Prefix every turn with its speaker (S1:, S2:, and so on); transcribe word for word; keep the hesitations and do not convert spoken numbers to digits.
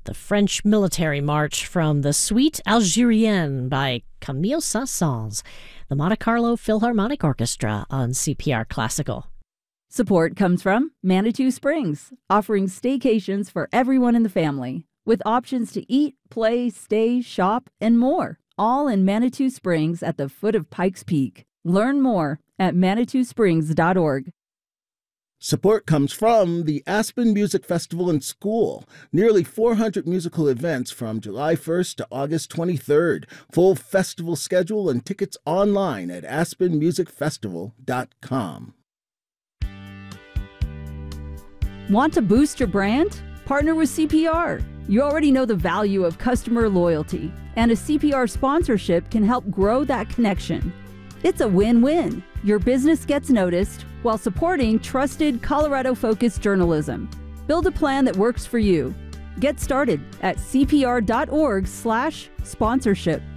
S1: the French military march from the Suite Algérienne by Camille Saint-Saëns, the Monte Carlo Philharmonic Orchestra on C P R Classical.
S2: Support comes from Manitou Springs, offering staycations for everyone in the family, with options to eat, play, stay, shop, and more, all in Manitou Springs at the foot of Pikes Peak. Learn more at manitou springs dot org.
S3: Support comes from the Aspen Music Festival and School. Nearly four hundred musical events from July first to August twenty-third. Full festival schedule and tickets online at aspen music festival dot com.
S2: Want to boost your brand? Partner with C P R. You already know the value of customer loyalty, and a C P R sponsorship can help grow that connection. It's a win-win. Your business gets noticed while supporting trusted Colorado-focused journalism. Build a plan that works for you. Get started at c p r dot org slash sponsorship.